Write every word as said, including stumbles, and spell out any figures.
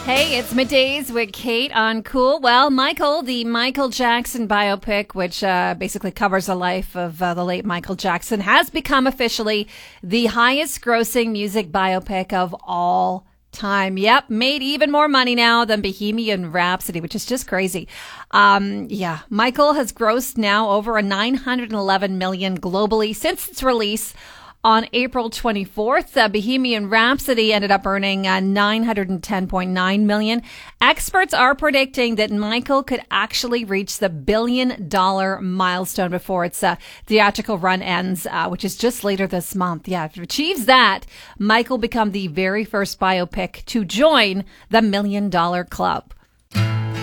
Hey, it's Middays with Kate on Cool. Well, Michael, the Michael Jackson biopic, which uh, basically covers the life of uh, the late Michael Jackson, has become officially the highest grossing music biopic of all time. Yep, made even more money now than Bohemian Rhapsody, which is just crazy. Um, yeah, Michael has grossed now over a nine hundred eleven million globally since its release on April twenty-fourth. Uh, Bohemian Rhapsody ended up earning uh, nine hundred ten point nine million. Experts are predicting that Michael could actually reach the billion dollar milestone before its uh, theatrical run ends, uh, which is just later this month. Yeah, if it achieves that, Michael become the very first biopic to join the million dollar club.